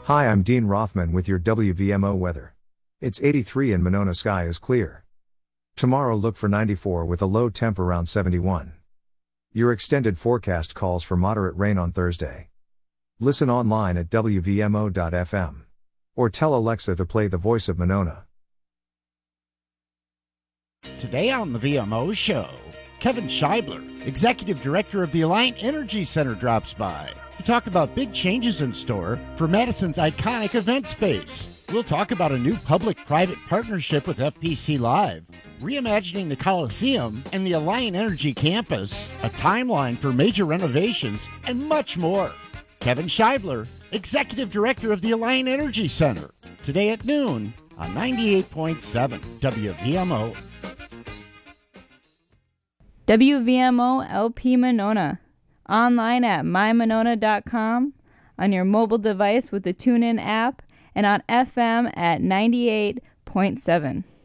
Hi, I'm Dean Rothman with your WVMO weather. It's 83 and Monona sky is clear. Tomorrow look for 94 with a low temp around 71. Your extended forecast calls for moderate rain on Thursday. Listen online at WVMO.fm. Or tell Alexa to play The Voice of Monona. Today on the VMO show, Kevin Scheibler, Executive Director of the Alliant Energy Center, drops by to talk about big changes in store for Madison's iconic event space. We'll talk about a new public-private partnership with FPC Live, reimagining the Coliseum and the Alliant Energy campus, a timeline for major renovations, and much more. Kevin Scheibler, Executive Director of the Alliant Energy Center, today at noon on 98.7 WVMO. WVMO LP Monona. Online at mymonona.com, on your mobile device with the TuneIn app, and on FM at 98.7.